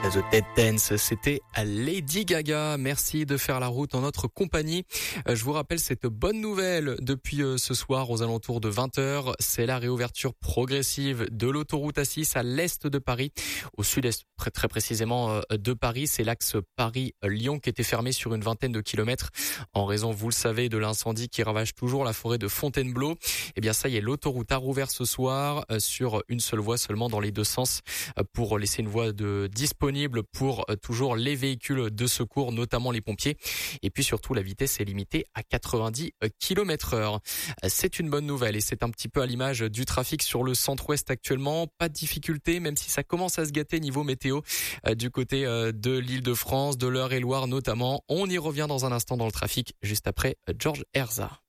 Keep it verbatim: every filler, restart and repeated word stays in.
The Dead Dance, c'était à Lady Gaga. Merci de faire la route en notre compagnie. Je vous rappelle cette bonne nouvelle depuis ce soir aux alentours de vingt heures. C'est la réouverture progressive de l'autoroute A six à l'est de Paris, au sud-est très précisément de Paris. C'est l'axe Paris-Lyon qui était fermé sur une vingtaine de kilomètres en raison, vous le savez, de l'incendie qui ravage toujours la forêt de Fontainebleau. Eh bien ça y est, l'autoroute a rouvert ce soir sur une seule voie seulement dans les deux sens pour laisser une voie de disponible pour toujours les véhicules de secours, notamment les pompiers. Et puis surtout, la vitesse est limitée à quatre-vingt-dix kilomètres heure. C'est une bonne nouvelle et c'est un petit peu à l'image du trafic sur le centre-ouest actuellement. Pas de difficulté, même si ça commence à se gâter niveau météo du côté de l'Île-de-France, de l'Eure-et-Loire notamment. On y revient dans un instant dans le trafic, juste après George Herza.